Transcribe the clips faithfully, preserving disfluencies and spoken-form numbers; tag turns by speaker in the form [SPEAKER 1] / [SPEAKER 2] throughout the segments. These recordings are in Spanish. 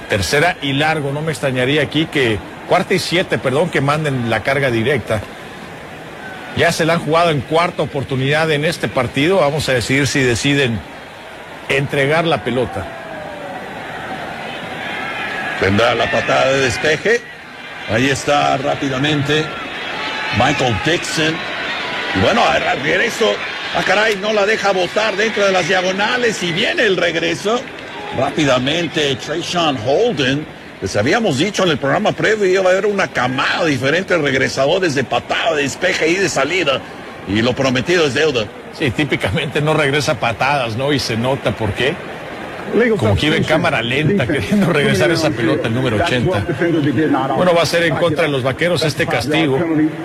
[SPEAKER 1] Tercera y largo, no me extrañaría aquí que, cuarta y siete, perdón, que manden la carga directa. Ya se la han jugado en cuarta oportunidad en este partido, vamos a decidir si deciden entregar la pelota.
[SPEAKER 2] Tendrá la patada de despeje, ahí está rápidamente Michael Dixon, y bueno, al regreso, ah caray, no la deja botar dentro de las diagonales y viene el regreso. Rápidamente, Trayshawn Holden, les habíamos dicho en el programa previo, iba a haber una camada de diferentes regresadores de patada, de despeje y de salida. Y lo prometido es deuda.
[SPEAKER 1] Sí, típicamente no regresa patadas, ¿no? Y se nota por qué. Como que iba en cámara lenta queriendo regresar esa pelota, el número ochenta. Bueno, va a ser en contra de los Vaqueros este castigo.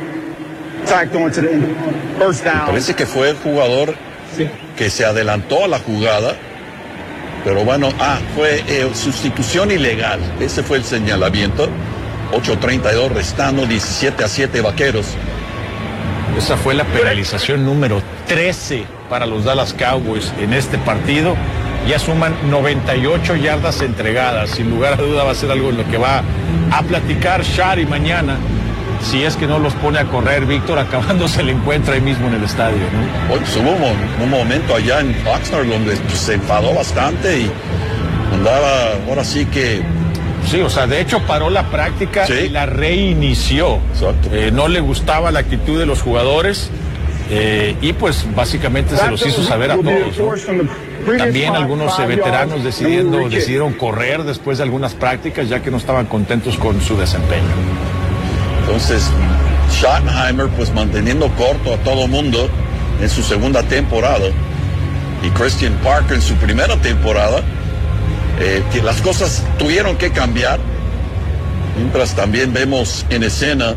[SPEAKER 2] Me parece que fue el jugador que se adelantó a la jugada. Pero bueno, ah, fue eh, sustitución ilegal. Ese fue el señalamiento. ocho treinta y dos restando, diecisiete a siete Vaqueros.
[SPEAKER 1] Esa fue la penalización número trece para los Dallas Cowboys en este partido. Ya suman noventa y ocho yardas entregadas. Sin lugar a duda va a ser algo en lo que va a platicar Shari mañana. Si es que no los pone a correr, Víctor, acabándose el encuentro ahí mismo en el estadio, ¿no?
[SPEAKER 2] Hoy pues, hubo un, un momento allá en Oxnard donde pues, se enfadó bastante y andaba, ahora sí que...
[SPEAKER 1] Sí, o sea, de hecho paró la práctica ¿Sí? y la reinició.
[SPEAKER 2] Exacto.
[SPEAKER 1] Eh, no le gustaba la actitud de los jugadores eh, y pues básicamente se los hizo saber a todos, ¿no? También algunos eh, veteranos decidiendo, decidieron correr después de algunas prácticas ya que no estaban contentos con su desempeño.
[SPEAKER 2] Entonces, Schottenheimer pues manteniendo corto a todo mundo en su segunda temporada y Christian Parker en su primera temporada. Eh, que las cosas tuvieron que cambiar. Mientras también vemos en escena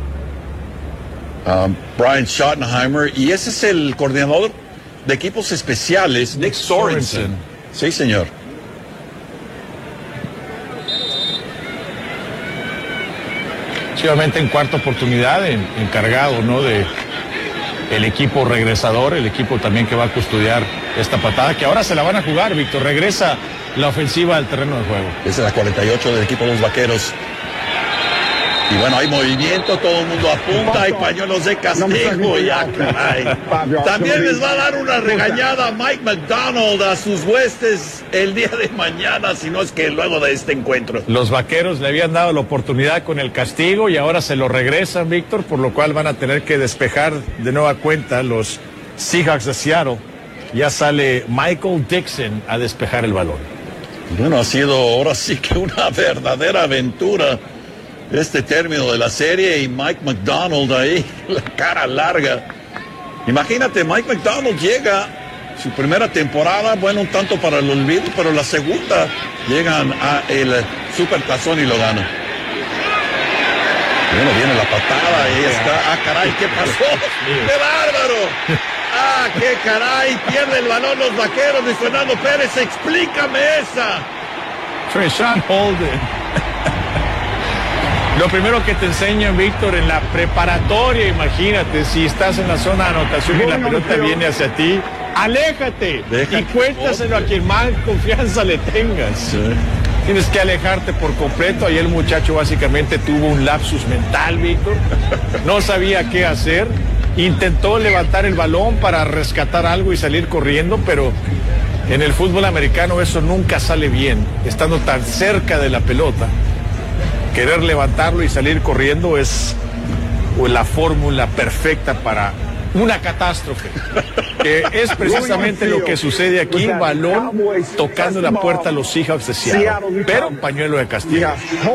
[SPEAKER 2] a Brian Schottenheimer y ese es el coordinador de equipos especiales, Nick Sorensen. Sí, señor.
[SPEAKER 1] En cuarta oportunidad, en, encargado, ¿no? De el equipo regresador, el equipo también que va a custodiar esta patada, que ahora se la van a jugar, Víctor. Regresa la ofensiva al terreno de juego.
[SPEAKER 2] Esa es la cuarenta y ocho del equipo de los Vaqueros. Y bueno, hay movimiento, todo el mundo apunta, hay pañuelos de castigo, ya caray. También les va a dar una regañada a Mike McDonald a sus huestes el día de mañana, si no es que luego de este encuentro.
[SPEAKER 1] Los Vaqueros le habían dado la oportunidad con el castigo y ahora se lo regresan, Víctor, por lo cual van a tener que despejar de nueva cuenta los Seahawks de Seattle. Ya sale Michael Dixon a despejar el balón.
[SPEAKER 2] Bueno, ha sido ahora sí que una verdadera aventura este término de la serie y Mike McDonald ahí, la cara larga. Imagínate, Mike McDonald llega, su primera temporada, bueno, un tanto para el olvido, pero la segunda llegan a el Supertazón y lo ganan. Bueno, viene la patada, ahí está. Ah, caray, ¿qué pasó? ¡Qué bárbaro! Ah, qué caray, pierde el balón los Vaqueros, Luis Fernando Pérez, explícame esa.
[SPEAKER 1] Trayshawn Holden. Lo primero que te enseñan, Víctor, en la preparatoria, imagínate, si estás en la zona de anotación y la pelota viene hacia ti, aléjate Deja y cuéntaselo a quien más confianza le tengas. Sí. Tienes que alejarte por completo. Ahí el muchacho básicamente tuvo un lapsus mental, Víctor. No sabía qué hacer. Intentó levantar el balón para rescatar algo y salir corriendo, pero en el fútbol americano eso nunca sale bien. Estando tan cerca de la pelota, querer levantarlo y salir corriendo es la fórmula perfecta para una catástrofe. Que es precisamente lo que sucede aquí, balón tocando la puerta a los Seahawks de Seattle, pero pañuelo de castigo.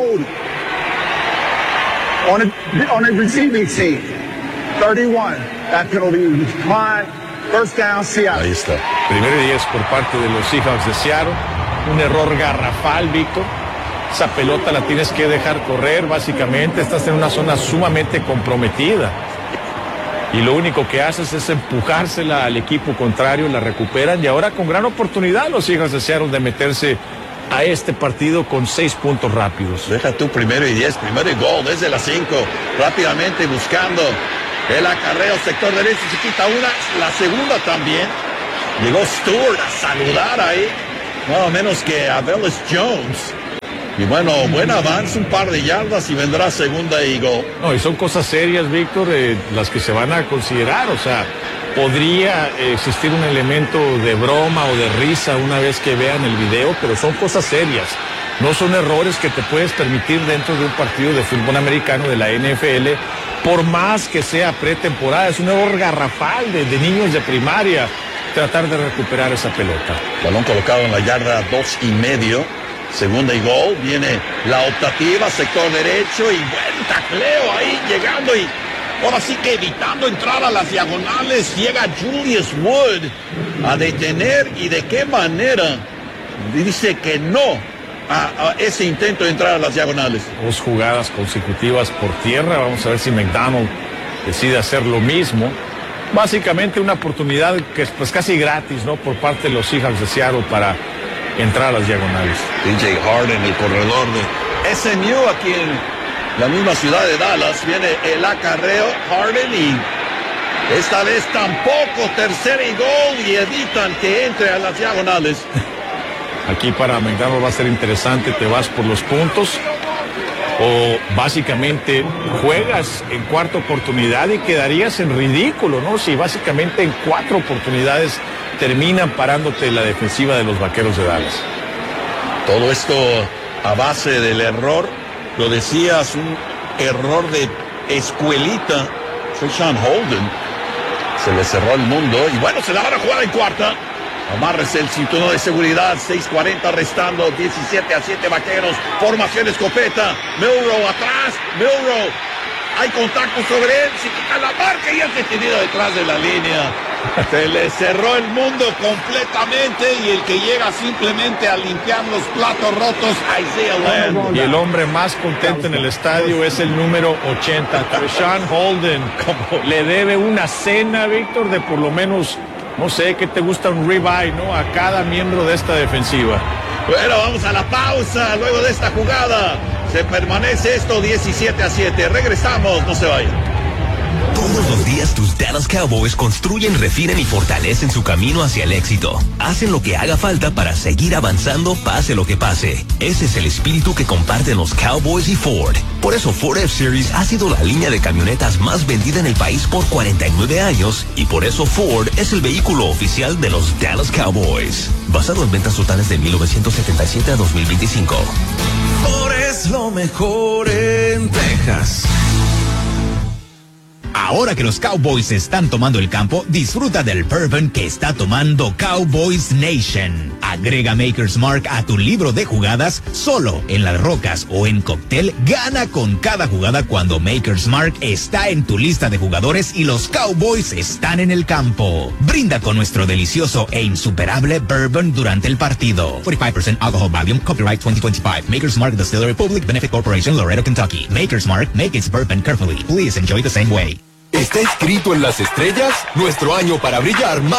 [SPEAKER 3] On a, on a receiving team, thirty-one, that penalty was declined, first down Seattle.
[SPEAKER 2] Ahí está.
[SPEAKER 1] Primero y diez por parte de los Seahawks de Seattle, un error garrafal, Víctor. Esa pelota la tienes que dejar correr, básicamente, estás en una zona sumamente comprometida. Y lo único que haces es empujársela al equipo contrario, la recuperan y ahora con gran oportunidad los Seahawks de Seattle de meterse a este partido con seis puntos rápidos.
[SPEAKER 2] Deja tú primero y diez, primero y gol desde las cinco, rápidamente buscando el acarreo, sector derecho, se quita una, la segunda también. Llegó Stewart a saludar ahí, nada menos que a Velus Jones. Y bueno, buen avance, un par de yardas y vendrá segunda y gol.
[SPEAKER 1] No, y son cosas serias, Víctor, eh, las que se van a considerar. O sea, podría existir un elemento de broma o de risa una vez que vean el video, pero son cosas serias. No son errores que te puedes permitir dentro de un partido de fútbol americano de la N F L, por más que sea pretemporada. Es un error garrafal de, de niños de primaria tratar de recuperar esa pelota.
[SPEAKER 2] Balón colocado en la yarda dos y medio. Segunda y gol, viene la optativa, sector derecho y buen tacleo ahí llegando y ahora sí que evitando entrar a las diagonales. Llega Julius Wood a detener y de qué manera. Dice que no a, a ese intento de entrar a las diagonales.
[SPEAKER 1] Dos jugadas consecutivas por tierra. Vamos a ver si McDonald decide hacer lo mismo. Básicamente una oportunidad que es pues casi gratis, ¿no? Por parte de los Seahawks de Seattle para entrar a las diagonales.
[SPEAKER 2] D J Harden, el corredor de S M U aquí en la misma ciudad de Dallas. Viene el acarreo, Harden, y esta vez tampoco, tercera y gol, y evitan que entre a las diagonales.
[SPEAKER 1] Aquí para McDonald va a ser interesante, te vas por los puntos o básicamente juegas en cuarta oportunidad y quedarías en ridículo, ¿no? Si básicamente en cuatro oportunidades terminan parándote la defensiva de los Vaqueros de Dallas.
[SPEAKER 2] Todo esto a base del error, lo decías, un error de escuelita. Sean Holden, se le cerró el mundo y bueno, se la van a jugar en cuarta. Amarres el cinturón de seguridad, seis cuarenta restando, diecisiete a siete Vaqueros, formación escopeta, Milroe atrás, Milroe, hay contacto sobre él, se quita la marca y es detenido detrás de la línea. Se le cerró el mundo completamente y el que llega simplemente a limpiar los platos rotos, Isaiah Land.
[SPEAKER 1] Y el hombre más contento en el estadio es el número ochenta, Sean Holden. Le debe una cena, Víctor, de por lo menos, no sé, ¿qué te gusta? Un ribeye, ¿no? A cada miembro de esta defensiva.
[SPEAKER 2] Bueno, vamos a la pausa luego de esta jugada. Se permanece esto diecisiete a siete. Regresamos, no se vayan.
[SPEAKER 4] Todos los días tus Dallas Cowboys construyen, refinan y fortalecen su camino hacia el éxito. Hacen lo que haga falta para seguir avanzando pase lo que pase. Ese es el espíritu que comparten los Cowboys y Ford. Por eso Ford F-Series ha sido la línea de camionetas más vendida en el país por cuarenta y nueve años y por eso Ford es el vehículo oficial de los Dallas Cowboys. Basado en ventas totales de mil novecientos setenta y siete a dos mil veinticinco.
[SPEAKER 5] Ford es lo mejor en Texas.
[SPEAKER 6] Ahora que los Cowboys están tomando el campo, disfruta del bourbon que está tomando Cowboys Nation. Agrega Maker's Mark a tu libro de jugadas solo en Las Rocas o en cóctel. Gana con cada jugada cuando Maker's Mark está en tu lista de jugadores y los Cowboys están en el campo. Brinda con nuestro delicioso e insuperable bourbon durante el partido. cuarenta y cinco percent alcohol volume, copyright twenty twenty-five. Maker's Mark Distillery Public Benefit Corporation, Laredo, Kentucky. Maker's Mark, make its bourbon carefully. Please enjoy the same way.
[SPEAKER 5] ¿Está escrito en las estrellas? Nuestro año para brillar más.